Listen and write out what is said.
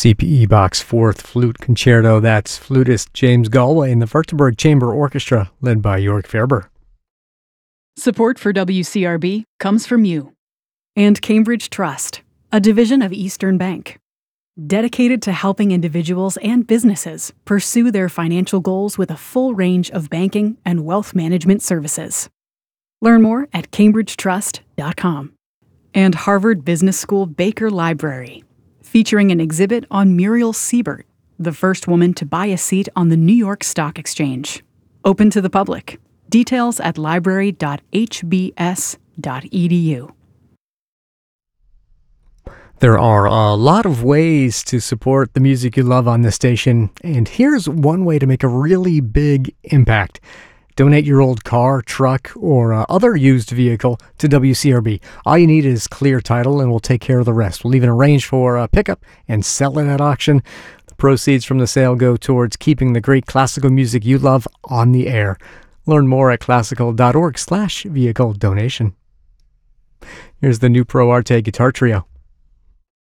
CPE Box 4th Flute Concerto. That's flutist James Galway and the Württemberg Chamber Orchestra, led by Jörg Ferber. Support for WCRB comes from you. And Cambridge Trust, a division of Eastern Bank, dedicated to helping individuals and businesses pursue their financial goals with a full range of banking and wealth management services. Learn more at cambridgetrust.com. And Harvard Business School Baker Library, featuring an exhibit on Muriel Siebert, the first woman to buy a seat on the New York Stock Exchange. Open to the public. Details at library.hbs.edu. There are a lot of ways to support the music you love on this station, and here's one way to make a really big impact. Donate your old car, truck, or other used vehicle to WCRB. All you need is clear title, and we'll take care of the rest. We'll even arrange for a pickup and sell it at auction. The proceeds from the sale go towards keeping the great classical music you love on the air. Learn more at classical.org/vehicle donation. Here's the new Pro Arte Guitar Trio.